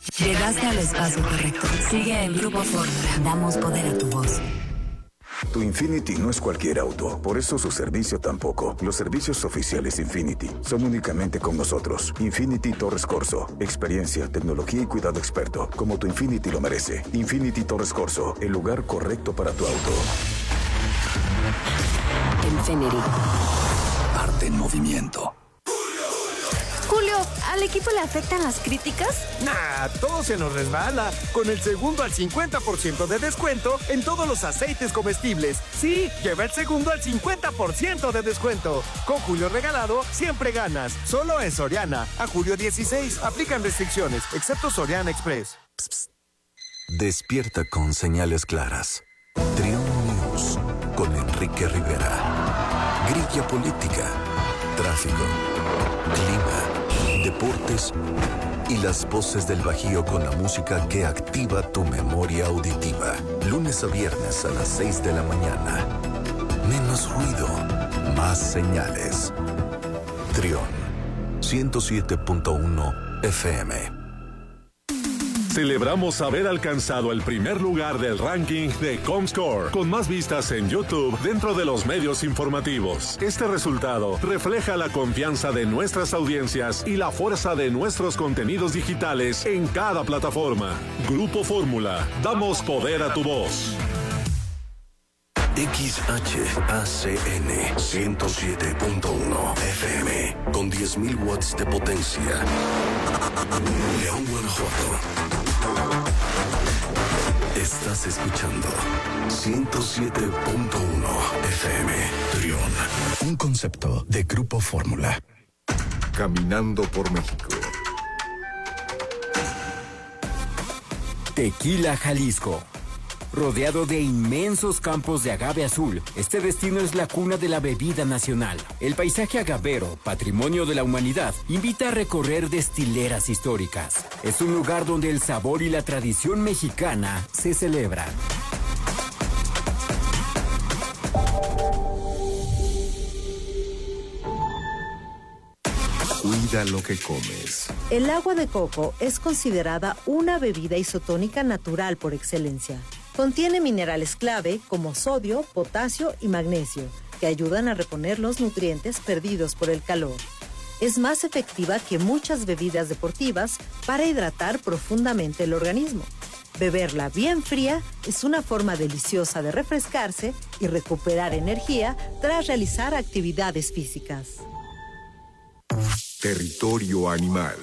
Llegaste al espacio correcto. Sigue en Grupo Fórmula. Damos poder a tu voz. Tu Infinity no es cualquier auto, por eso su servicio tampoco. Los servicios oficiales Infinity son únicamente con nosotros. Infinity Torres Corso. Experiencia, tecnología y cuidado experto, como tu Infinity lo merece. Infinity Torres Corso, el lugar correcto para tu auto. Infinity. Arte en movimiento. Julio, ¿al equipo le afectan las críticas? Nah, todo se nos resbala. Con el segundo al 50% de descuento en todos los aceites comestibles. Sí, lleva el segundo al 50% de descuento. Con Julio regalado, siempre ganas. Solo en Soriana. A julio 16. Aplican restricciones, excepto Soriana Express. Psst, psst. Despierta con señales claras. Trión News con Enrique Rivera. Grilla política, tráfico, clima, deportes y las voces del Bajío con la música que activa tu memoria auditiva. Lunes a viernes a las 6 de la mañana. Menos ruido, más señales. Trión 107.1 FM. Celebramos haber alcanzado el primer lugar del ranking de Comscore, con más vistas en YouTube dentro de los medios informativos. Este resultado refleja la confianza de nuestras audiencias y la fuerza de nuestros contenidos digitales en cada plataforma. Grupo Fórmula, damos poder a tu voz. XHACN 107.1 FM con 10.000 watts de potencia. León, Guanajuato. Estás escuchando 107.1 FM. Trión. Un concepto de Grupo Fórmula. Caminando por México. Tequila, Jalisco. Rodeado de inmensos campos de agave azul, este destino es la cuna de la bebida nacional. El paisaje agavero, patrimonio de la humanidad, invita a recorrer destileras históricas. Es un lugar donde el sabor y la tradición mexicana se celebran. Cuida lo que comes. El agua de coco es considerada una bebida isotónica natural por excelencia. Contiene minerales clave como sodio, potasio y magnesio, que ayudan a reponer los nutrientes perdidos por el calor. Es más efectiva que muchas bebidas deportivas para hidratar profundamente el organismo. Beberla bien fría es una forma deliciosa de refrescarse y recuperar energía tras realizar actividades físicas. Territorio animal.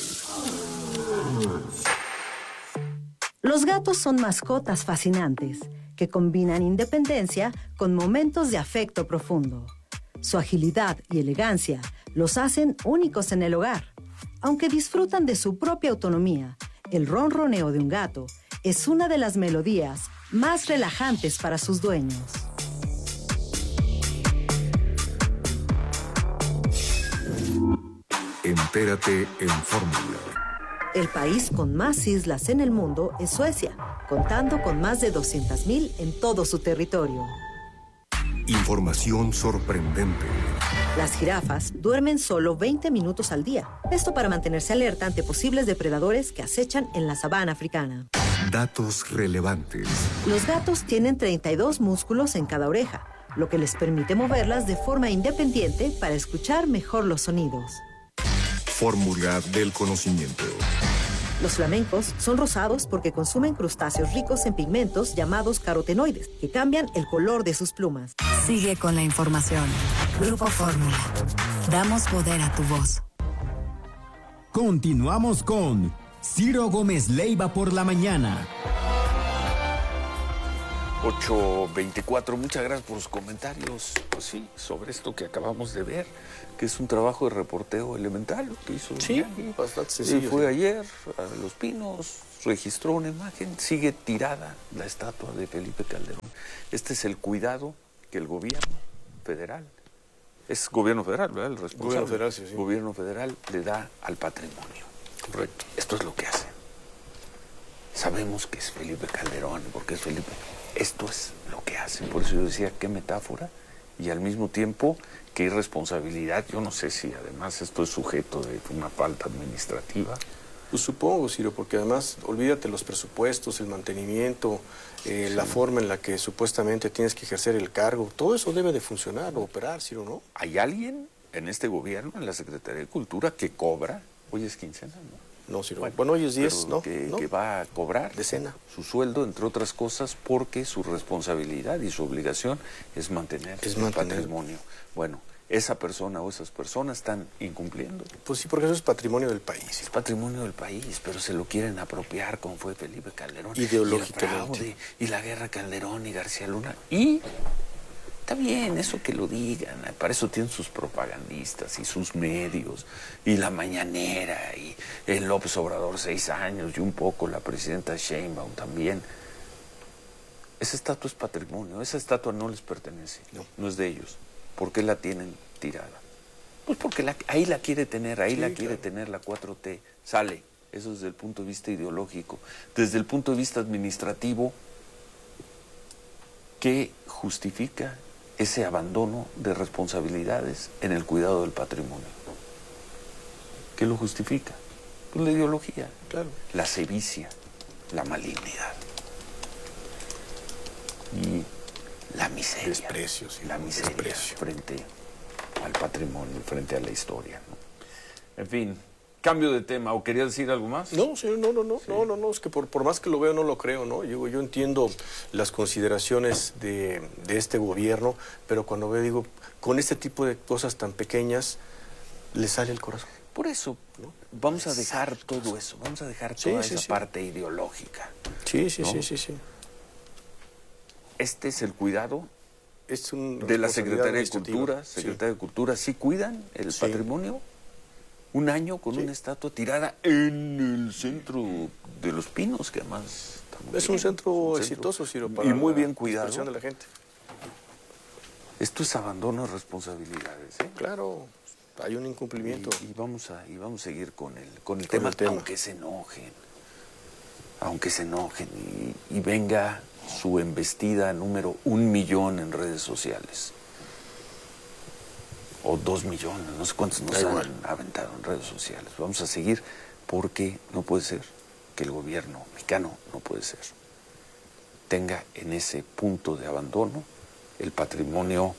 Los gatos son mascotas fascinantes que combinan independencia con momentos de afecto profundo. Su agilidad y elegancia los hacen únicos en el hogar. Aunque disfrutan de su propia autonomía, el ronroneo de un gato es una de las melodías más relajantes para sus dueños. Entérate en Fórmula. El país con más islas en el mundo es Suecia, contando con más de 200,000 en todo su territorio. Información sorprendente. Las jirafas duermen solo 20 minutos al día. Esto para mantenerse alerta ante posibles depredadores que acechan en la sabana africana. Datos relevantes. Los gatos tienen 32 músculos en cada oreja, lo que les permite moverlas de forma independiente para escuchar mejor los sonidos. Fórmula del conocimiento. Los flamencos son rosados porque consumen crustáceos ricos en pigmentos llamados carotenoides, que cambian el color de sus plumas. Sigue con la información. Grupo Fórmula. Damos poder a tu voz. Continuamos con Ciro Gómez Leiva por la mañana. 8:24, muchas gracias por sus comentarios, pues sí, sobre esto que acabamos de ver, que es un trabajo de reporteo elemental, lo que hizo. Sí, bastante sencillo. Fue ayer a Los Pinos, registró una imagen, sigue tirada la estatua de Felipe Calderón. Este es el cuidado que el gobierno federal, es gobierno federal, ¿verdad? El responsable. Gobierno federal, sí, sí. Gobierno federal le da al patrimonio. Correcto. Esto es lo que hace. Sabemos que es Felipe Calderón, porque es Felipe. Esto es lo que hacen. Por eso yo decía, qué metáfora, y al mismo tiempo, qué irresponsabilidad. Yo no sé si además esto es sujeto de una falta administrativa. Pues supongo, Ciro, porque además, olvídate los presupuestos, el mantenimiento, la forma en la que supuestamente tienes que ejercer el cargo, todo eso debe de funcionar o operar, Ciro, ¿no? ¿Hay alguien en este gobierno, en la Secretaría de Cultura, que cobra? Hoy es quincena, ¿no? No, Ciro. Bueno, hoy es 10, ¿no? Que ¿no? va a cobrar decena su sueldo, entre otras cosas, porque su responsabilidad y su obligación es mantener el patrimonio. Bueno, esa persona o esas personas están incumpliendo. Pues sí, porque eso es patrimonio del país. Es patrimonio del país, pero se lo quieren apropiar como fue Felipe Calderón. Ideológicamente. Y la guerra Calderón y García Luna. Y está bien eso que lo digan, para eso tienen sus propagandistas y sus medios, y la mañanera, y el López Obrador 6 años, y un poco la presidenta Sheinbaum también. Esa estatua es patrimonio, esa estatua no les pertenece, no es de ellos. ¿Por qué la tienen tirada? Pues porque ahí la quiere tener, quiere tener la 4T, sale. Eso desde el punto de vista ideológico. Desde el punto de vista administrativo, ¿qué justifica ese abandono de responsabilidades en el cuidado del patrimonio? ¿Qué lo justifica? Pues la ideología, claro, la sevicia, la malignidad y la miseria. Desprecio, sí, la miseria frente al patrimonio, frente a la historia, ¿no? En fin, cambio de tema. ¿O quería decir algo más? No, señor, no, es que por más que lo veo no lo creo, ¿no? Yo entiendo las consideraciones de este gobierno, pero cuando veo, digo, con este tipo de cosas tan pequeñas, le sale el corazón. Por eso, ¿no? Vamos a dejar todo eso, vamos a dejar toda esa parte ideológica. Sí. Este es el cuidado de la Secretaría de Cultura. Secretaría de Cultura, ¿sí cuidan el patrimonio? Un año con una estatua tirada en el centro de Los Pinos, que además es un centro exitoso, Ciro, para y muy bien cuidado de la gente. Esto es abandono de responsabilidades, ¿eh? Claro, hay un incumplimiento. Y vamos a seguir con el tema, aunque se enojen y venga su embestida número 1 millón en redes sociales. O 2 millones, no sé cuántos nos han aventado en redes sociales. Vamos a seguir porque no puede ser que el gobierno mexicano, no puede ser, tenga en ese punto de abandono el patrimonio,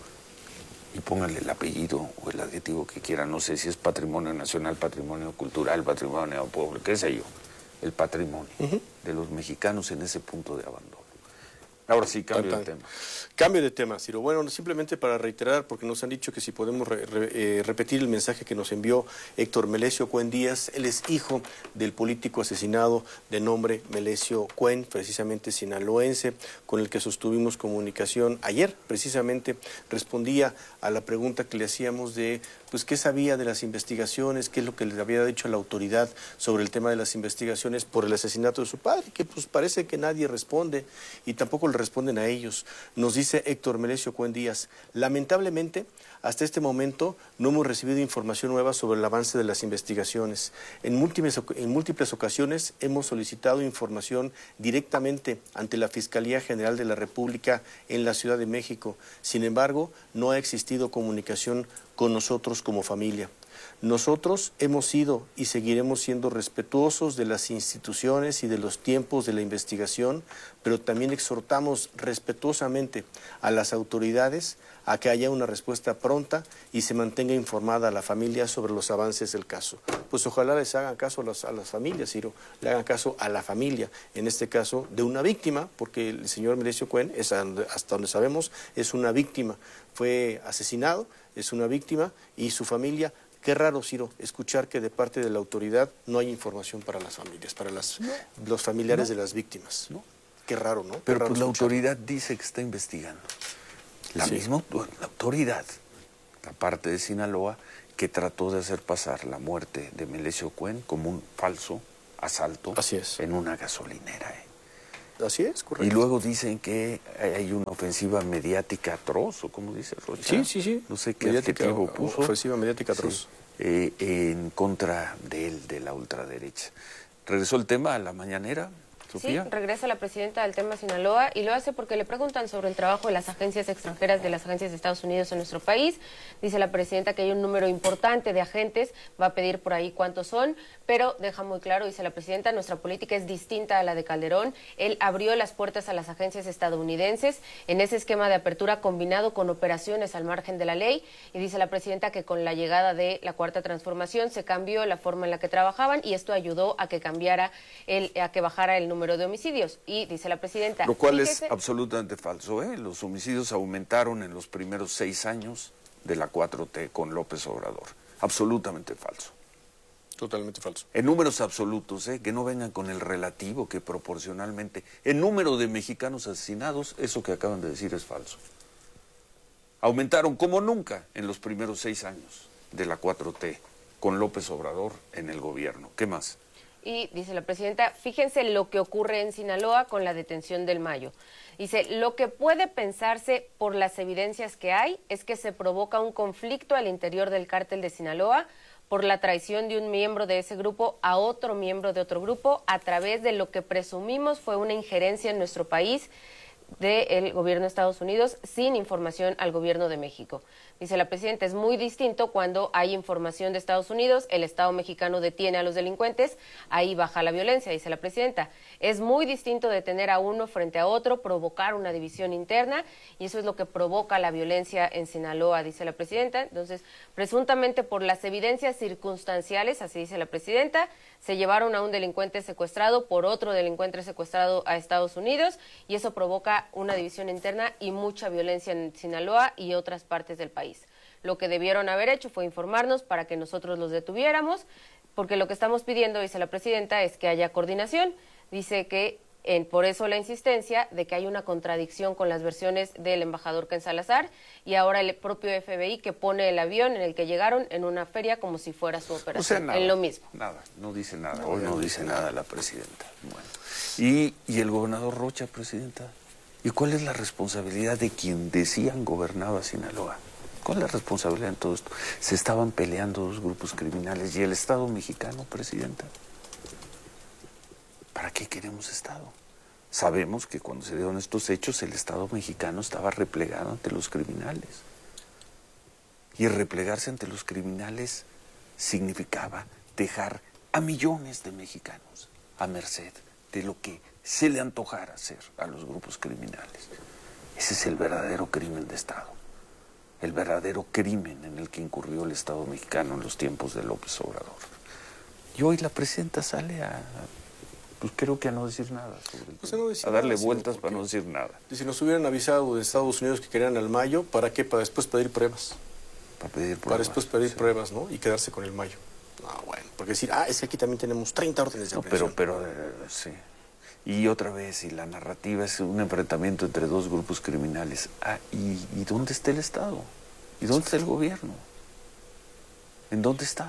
y pónganle el apellido o el adjetivo que quieran, no sé si es patrimonio nacional, patrimonio cultural, patrimonio público, qué sé yo, el patrimonio de los mexicanos en ese punto de abandono. Ahora sí, cambio de tema. Cambio de tema, Ciro. Bueno, simplemente para reiterar, porque nos han dicho que si podemos repetir el mensaje que nos envió Héctor Melesio Cuen Díaz. Él es hijo del político asesinado de nombre Melesio Cuen, precisamente sinaloense, con el que sostuvimos comunicación ayer. Precisamente respondía a la pregunta que le hacíamos de, pues, qué sabía de las investigaciones, qué es lo que le había dicho la autoridad sobre el tema de las investigaciones por el asesinato de su padre, que pues parece que nadie responde y tampoco le responden a ellos. Nos dice Héctor Melesio Cuen Díaz: lamentablemente, hasta este momento no hemos recibido información nueva sobre el avance de las investigaciones. En múltiples ocasiones hemos solicitado información directamente ante la Fiscalía General de la República en la Ciudad de México. Sin embargo, no ha existido comunicación con nosotros como familia. Nosotros hemos sido y seguiremos siendo respetuosos de las instituciones y de los tiempos de la investigación, pero también exhortamos respetuosamente a las autoridades a que haya una respuesta pronta y se mantenga informada a la familia sobre los avances del caso. Pues ojalá les hagan caso a las familias, Ciro, le hagan caso a la familia, en este caso de una víctima, porque el señor Melesio Cuen, hasta donde sabemos, es una víctima, fue asesinado, es una víctima, y su familia. Qué raro, Ciro, escuchar que de parte de la autoridad no hay información para las familias, para los familiares de las víctimas. ¿No? Qué raro, ¿no? Pero raro pues la autoridad dice que está investigando. La misma autoridad, la parte de Sinaloa, que trató de hacer pasar la muerte de Melesio Cuen como un falso asalto en una gasolinera. Así es, correcto. Y luego dicen que hay una ofensiva mediática atroz, o ¿cómo dice Rocha? Sí. No sé qué adjetivo puso. Ofensiva mediática atroz. En contra de él, de la ultraderecha. Regresó el tema a la mañanera Sofía. Sí, regresa la presidenta al tema Sinaloa y lo hace porque le preguntan sobre el trabajo de las agencias extranjeras de las agencias de Estados Unidos en nuestro país. Dice la presidenta que hay un número importante de agentes, va a pedir por ahí cuántos son, pero deja muy claro, dice la presidenta, nuestra política es distinta a la de Calderón. Él abrió las puertas a las agencias estadounidenses en ese esquema de apertura combinado con operaciones al margen de la ley, y dice la presidenta que con la llegada de la Cuarta Transformación se cambió la forma en la que trabajaban y esto ayudó a que bajara el número de homicidios. Y dice la presidenta... Lo cual es absolutamente falso, ¿eh? Los homicidios aumentaron en los primeros 6 años de la 4T con López Obrador. Absolutamente falso. Totalmente falso. En números absolutos, que no vengan con el relativo, que proporcionalmente, en número de mexicanos asesinados, eso que acaban de decir es falso. Aumentaron como nunca en los primeros 6 años de la 4T con López Obrador en el gobierno. ¿Qué más? Y dice la presidenta, fíjense lo que ocurre en Sinaloa con la detención del Mayo. Dice, lo que puede pensarse por las evidencias que hay es que se provoca un conflicto al interior del cártel de Sinaloa por la traición de un miembro de ese grupo a otro miembro de otro grupo a través de lo que presumimos fue una injerencia en nuestro país del gobierno de Estados Unidos sin información al gobierno de México. Dice la presidenta, es muy distinto cuando hay información de Estados Unidos, el Estado mexicano detiene a los delincuentes, ahí baja la violencia, dice la presidenta. Es muy distinto detener a uno frente a otro, provocar una división interna, y eso es lo que provoca la violencia en Sinaloa, dice la presidenta. Entonces, presuntamente por las evidencias circunstanciales, así dice la presidenta, se llevaron a un delincuente secuestrado por otro delincuente secuestrado a Estados Unidos, y eso provoca una división interna y mucha violencia en Sinaloa y otras partes del país. Lo que debieron haber hecho fue informarnos para que nosotros los detuviéramos, porque lo que estamos pidiendo, dice la presidenta, es que haya coordinación. Dice que por eso la insistencia de que hay una contradicción con las versiones del embajador Ken Salazar y ahora el propio FBI que pone el avión en el que llegaron en una feria como si fuera su operación. O sea, nada, en lo mismo. Nada, no dice nada. Hoy no dice nada la presidenta. Bueno. ¿Y el gobernador Rocha, presidenta? ¿Y cuál es la responsabilidad de quien decían gobernaba Sinaloa? ¿Cuál es la responsabilidad en todo esto? Se estaban peleando dos grupos criminales y el Estado mexicano, presidenta. ¿Para qué queremos Estado? Sabemos que cuando se dieron estos hechos el Estado mexicano estaba replegado ante los criminales. Y replegarse ante los criminales significaba dejar a millones de mexicanos a merced de lo que se le antojara hacer a los grupos criminales. Ese es el verdadero crimen de Estado. El verdadero crimen en el que incurrió el Estado mexicano en los tiempos de López Obrador. Y hoy la presidenta sale pues creo que a no decir nada sobre el tema. A darle vueltas para no decir nada. Y si nos hubieran avisado de Estados Unidos que querían al Mayo, ¿para qué? Para después pedir pruebas. Para pedir pruebas. Para después pedir pruebas, ¿no? Y quedarse con el Mayo. No, bueno, porque decir, es que aquí también tenemos 30 órdenes de aprehensión. Pero sí. Y otra vez, y la narrativa es un enfrentamiento entre dos grupos criminales. ¿Y dónde está el Estado? ¿Y dónde está el gobierno? ¿En dónde está?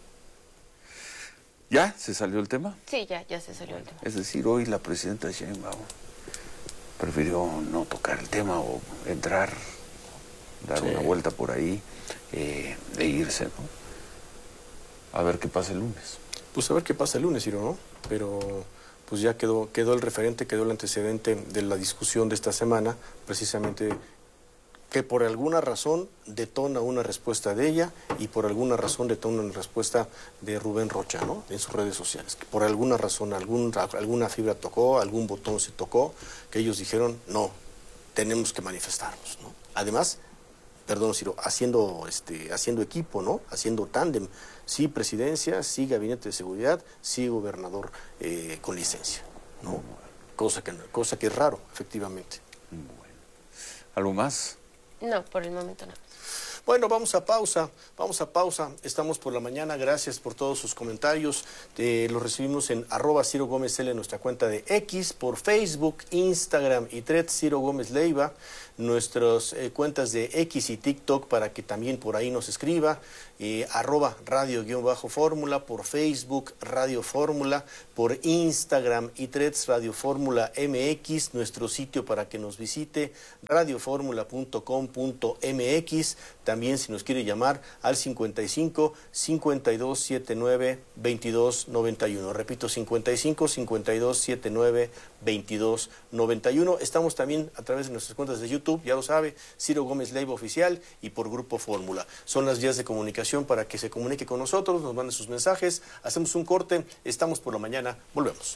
¿Ya se salió el tema? Sí, ya se salió el tema. Es decir, hoy la presidenta Sheinbaum prefirió no tocar el tema o entrar, dar una vuelta por ahí e irse, ¿no? A ver qué pasa el lunes. Pues a ver qué pasa el lunes, Ciro, ¿no? Pero pues ya quedó el referente, quedó el antecedente de la discusión de esta semana, precisamente que por alguna razón detona una respuesta de ella y por alguna razón detona una respuesta de Rubén Rocha, ¿no? En sus redes sociales. Que por alguna razón, alguna fibra tocó, algún botón se tocó, que ellos dijeron, no, tenemos que manifestarnos, ¿no? Además, perdón, Ciro, haciendo equipo, ¿no? Haciendo tándem. Sí presidencia, sí gabinete de seguridad, sí gobernador con licencia, ¿no? Cosa que es raro, efectivamente. Bueno. ¿Algo más? No, por el momento no. Bueno, vamos a pausa. Estamos por la mañana. Gracias por todos sus comentarios. Los recibimos en @Ciro Gómez L, nuestra cuenta de X, por Facebook, Instagram y Threads, Ciro Gómez Leiva, nuestras cuentas de X y TikTok para que también por ahí nos escriba, @radio_fórmula, por Facebook, Radio Fórmula, por Instagram y Threads, Radio Fórmula MX, nuestro sitio para que nos visite, radioformula.com.mx. también si nos quiere llamar al 55 52 79 22 91. Repito, 55 52 79 22 91. Estamos también a través de nuestras cuentas de YouTube, ya lo sabe, Ciro Gómez Leiva Oficial y por Grupo Fórmula. Son las vías de comunicación para que se comunique con nosotros, nos manden sus mensajes. Hacemos un corte, estamos por la mañana, volvemos.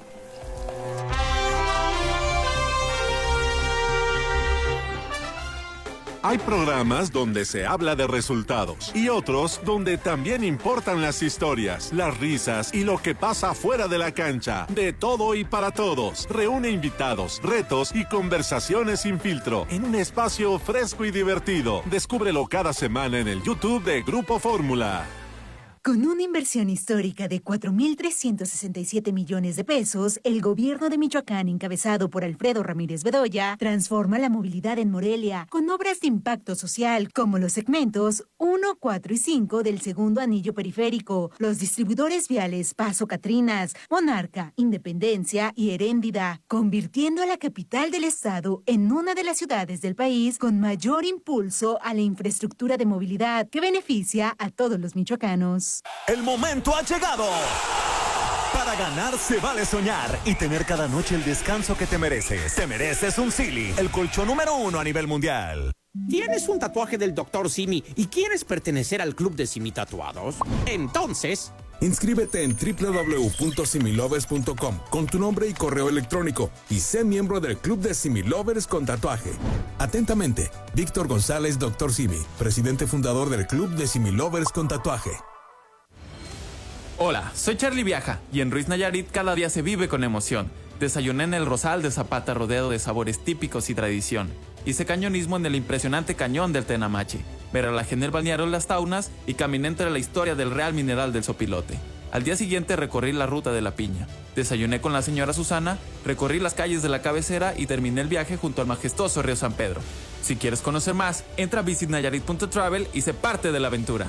Hay programas donde se habla de resultados y otros donde también importan las historias, las risas y lo que pasa fuera de la cancha. De todo y para todos. Reúne invitados, retos y conversaciones sin filtro en un espacio fresco y divertido. Descúbrelo cada semana en el YouTube de Grupo Fórmula. Con una inversión histórica de 4.367 millones de pesos, el gobierno de Michoacán, encabezado por Alfredo Ramírez Bedoya, transforma la movilidad en Morelia con obras de impacto social como los segmentos 1, 4 y 5 del segundo anillo periférico, los distribuidores viales Paso Catrinas, Monarca, Independencia y Heréndida, convirtiendo a la capital del estado en una de las ciudades del país con mayor impulso a la infraestructura de movilidad que beneficia a todos los michoacanos. El momento ha llegado. Para ganar se vale soñar y tener cada noche el descanso que te mereces. Te mereces un Silly, el colchón número 1 a nivel mundial. ¿Tienes un tatuaje del Dr. Simi y quieres pertenecer al club de Simi Tatuados? Entonces, inscríbete en www.similovers.com con tu nombre y correo electrónico y sé miembro del club de Similovers con tatuaje. Atentamente, Víctor González, Dr. Simi, presidente fundador del club de Similovers con tatuaje. Hola, soy Charlie Viaja y en Ruiz Nayarit cada día se vive con emoción. Desayuné en el Rosal de Zapata rodeado de sabores típicos y tradición. Hice cañonismo en el impresionante cañón del Tenamache. Me relajé en el balneario Las Taunas y caminé entre la historia del Real Mineral del Sopilote. Al día siguiente recorrí la ruta de la Piña. Desayuné con la señora Susana, recorrí las calles de la cabecera y terminé el viaje junto al majestuoso río San Pedro. Si quieres conocer más, entra a visitnayarit.travel y sé parte de la aventura.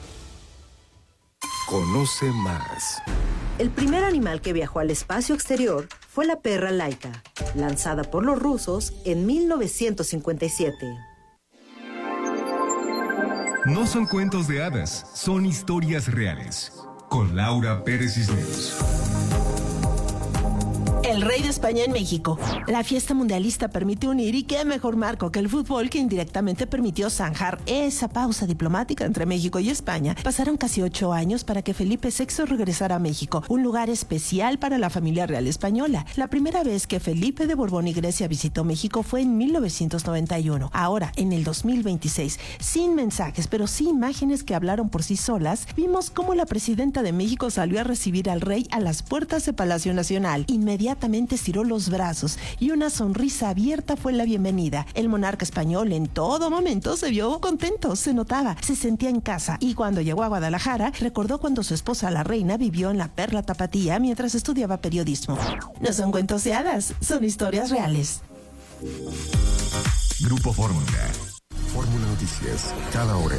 Conoce más. El primer animal que viajó al espacio exterior fue la perra Laika, lanzada por los rusos en 1957. No son cuentos de hadas, son historias reales. Con Laura Pérez Cisneros. El rey de España en México. La fiesta mundialista permite unir y qué mejor marco que el fútbol que indirectamente permitió zanjar esa pausa diplomática entre México y España. Pasaron casi 8 años para que Felipe VI regresara a México, un lugar especial para la familia real española. La primera vez que Felipe de Borbón y Grecia visitó México fue en 1991. Ahora, en el 2026, sin mensajes, pero sí imágenes que hablaron por sí solas, vimos cómo la presidenta de México salió a recibir al rey a las puertas de Palacio Nacional. Inmediatamente estiró los brazos y una sonrisa abierta fue la bienvenida. El monarca español en todo momento se vio contento, se notaba, se sentía en casa y cuando llegó a Guadalajara recordó cuando su esposa la reina vivió en la Perla Tapatía mientras estudiaba periodismo. No son cuentos de hadas, son historias reales. Grupo Fórmula. Fórmula Noticias, cada hora.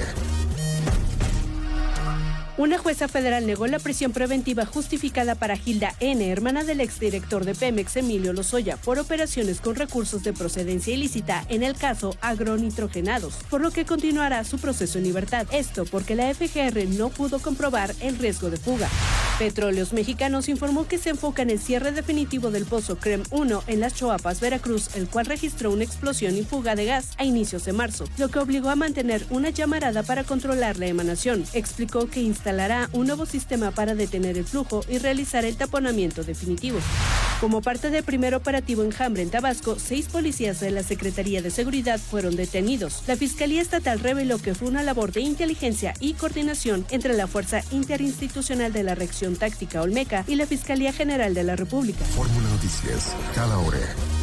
Una jueza federal negó la prisión preventiva justificada para Gilda N., hermana del exdirector de Pemex, Emilio Lozoya, por operaciones con recursos de procedencia ilícita en el caso agronitrogenados, por lo que continuará su proceso en libertad. Esto porque la FGR no pudo comprobar el riesgo de fuga. Petróleos Mexicanos informó que se enfoca en el cierre definitivo del pozo CREM 1 en Las Choapas, Veracruz, el cual registró una explosión y fuga de gas a inicios de marzo, lo que obligó a mantener una llamarada para controlar la emanación. Explicó que instalará un nuevo sistema para detener el flujo y realizar el taponamiento definitivo. Como parte del primer operativo Enjambre en Tabasco, 6 policías de la Secretaría de Seguridad fueron detenidos. La Fiscalía Estatal reveló que fue una labor de inteligencia y coordinación entre la Fuerza Interinstitucional de la Reacción Táctica Olmeca y la Fiscalía General de la República. Fórmula Noticias, cada hora.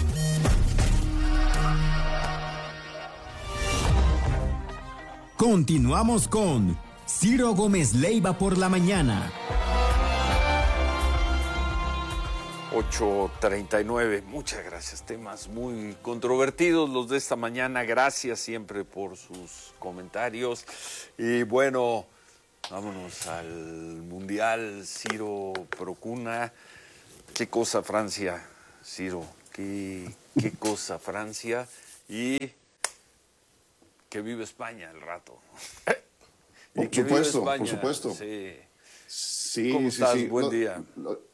Continuamos con Ciro Gómez Leiva por la mañana. 8:39, muchas gracias. Temas muy controvertidos los de esta mañana. Gracias siempre por sus comentarios. Y bueno, vámonos al Mundial. Ciro Procuna. Qué cosa Francia, Ciro. Qué cosa Francia. Y que vive España al rato. Por supuesto. Sí. Sí, ¿Cómo estás? sí. Buen día.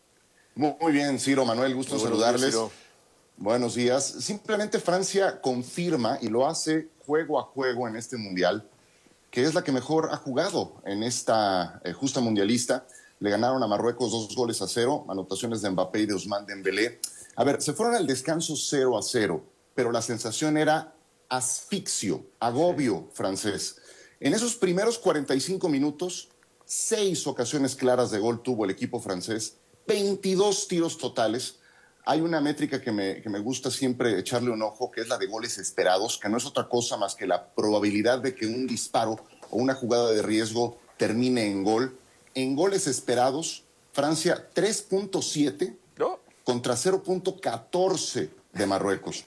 Muy bien, Ciro, Manuel, gusto en saludarles. Ciro. Buenos días. Simplemente Francia confirma, y lo hace juego a juego en este Mundial, que es la que mejor ha jugado en esta justa mundialista. Le ganaron a Marruecos 2-0, anotaciones de Mbappé y de Ousmane Dembélé. A ver, se fueron al descanso 0-0, pero la sensación era asfixio, agobio francés. En esos primeros 45 minutos, 6 ocasiones claras de gol tuvo el equipo francés, 22 tiros totales. Hay una métrica que me gusta siempre echarle un ojo, que es la de goles esperados, que no es otra cosa más que la probabilidad de que un disparo o una jugada de riesgo termine en gol. En goles esperados, Francia 3.7 contra 0.14 de Marruecos.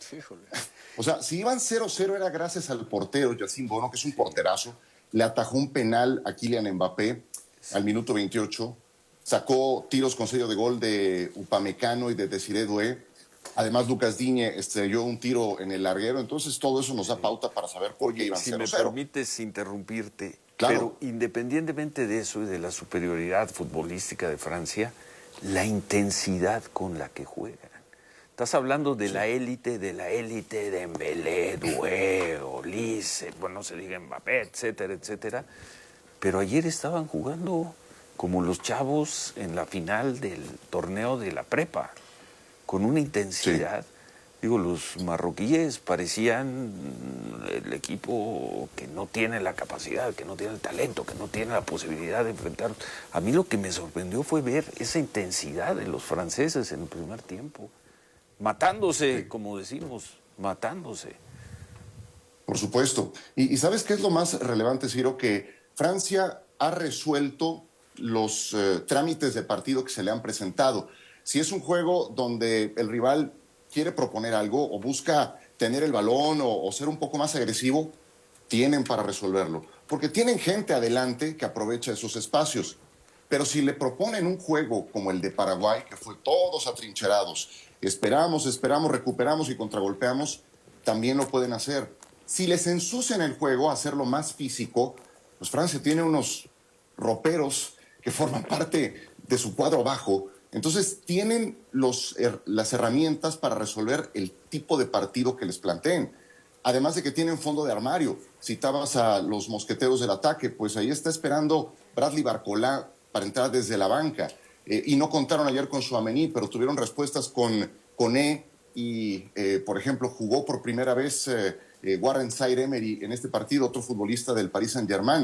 O sea, si iban 0-0 era gracias al portero, Yacine Bono, que es un porterazo. Le atajó un penal a Kylian Mbappé al minuto 28. Sacó tiros con sello de gol de Upamecano y de Desiré Doué. Además, Lucas Digne estrelló un tiro en el larguero. Entonces, todo eso nos da pauta para saber por qué iban 0-0. Si me permites interrumpirte, claro. Pero independientemente de eso y de la superioridad futbolística de Francia, la intensidad con la que juegan. Estás hablando de la élite, de Dembélé, Doué, Olise, bueno, no se diga Mbappé, etcétera, etcétera. Pero ayer estaban jugando como los chavos en la final del torneo de la prepa, con una intensidad. Sí. Digo, los marroquíes parecían el equipo que no tiene la capacidad, que no tiene el talento, que no tiene la posibilidad de enfrentar. A mí lo que me sorprendió fue ver esa intensidad de los franceses en el primer tiempo. Matándose, como decimos, matándose. Por supuesto. ¿Y sabes qué es lo más relevante, Ciro? Que Francia ha resuelto los trámites de partido que se le han presentado. Si es un juego donde el rival quiere proponer algo o busca tener el balón o ser un poco más agresivo, tienen para resolverlo. Porque tienen gente adelante que aprovecha esos espacios. Pero si le proponen un juego como el de Paraguay, que fue todos atrincherados, esperamos, recuperamos y contragolpeamos, también lo pueden hacer. Si les ensucian el juego, hacerlo más físico, pues Francia tiene unos roperos que forman parte de su cuadro bajo. Entonces tienen las herramientas para resolver el tipo de partido que les planteen. Además de que tienen fondo de armario. Citabas a los mosqueteros del ataque, pues ahí está esperando Bradley Barcola para entrar desde la banca. Y no contaron ayer con Tchouaméni, pero tuvieron respuestas con Koné y, por ejemplo, jugó por primera vez Warren Zaïre-Emery en este partido, otro futbolista del Paris Saint-Germain.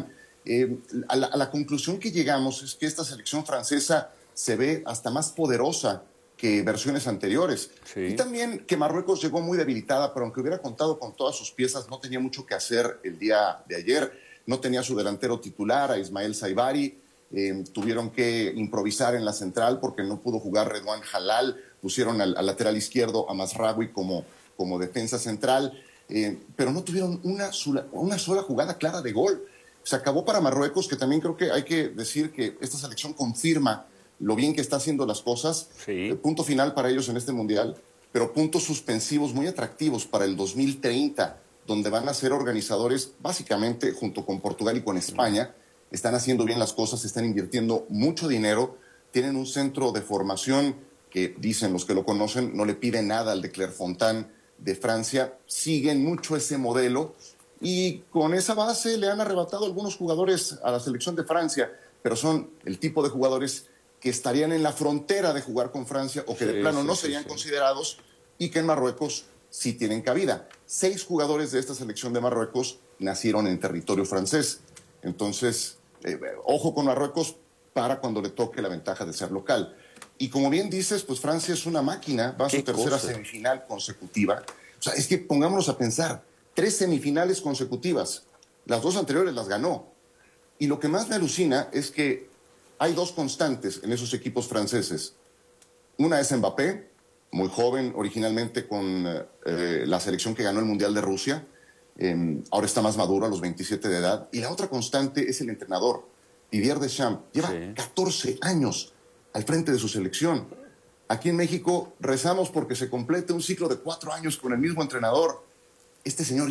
A la conclusión que llegamos es que esta selección francesa se ve hasta más poderosa que versiones anteriores. Sí. Y también que Marruecos llegó muy debilitada, pero aunque hubiera contado con todas sus piezas, no tenía mucho que hacer el día de ayer. No tenía su delantero titular, a Ismael Saibari. Tuvieron que improvisar en la central porque no pudo jugar Redouane Halal. Pusieron al lateral izquierdo a Mazraoui como defensa central. Pero no tuvieron una sola jugada clara de gol. Se acabó para Marruecos, que también creo que hay que decir que esta selección confirma lo bien que está haciendo las cosas. Sí. Punto final para ellos en este Mundial, pero puntos suspensivos muy atractivos para el 2030, donde van a ser organizadores básicamente junto con Portugal y con España. Están haciendo bien las cosas, están invirtiendo mucho dinero, tienen un centro de formación que, dicen los que lo conocen, no le pide nada al de Clairefontaine de Francia. Siguen mucho ese modelo y con esa base le han arrebatado algunos jugadores a la selección de Francia, pero son el tipo de jugadores que estarían en la frontera de jugar con Francia o que de plano no serían considerados y que en Marruecos sí tienen cabida. 6 jugadores de esta selección de Marruecos nacieron en territorio francés. Entonces, ojo con Marruecos para cuando le toque la ventaja de ser local. Y como bien dices, pues Francia es una máquina, va a su tercera semifinal consecutiva. O sea, es que pongámonos a pensar, 3 semifinales consecutivas. Las 2 anteriores las ganó. Y lo que más me alucina es que hay 2 constantes en esos equipos franceses. Una es Mbappé, muy joven originalmente con la selección que ganó el Mundial de Rusia. Ahora está más maduro a los 27 de edad. Y la otra constante es el entrenador, Didier Deschamps. Lleva 14 años al frente de su selección. Aquí en México rezamos porque se complete un ciclo de 4 años con el mismo entrenador. Este señor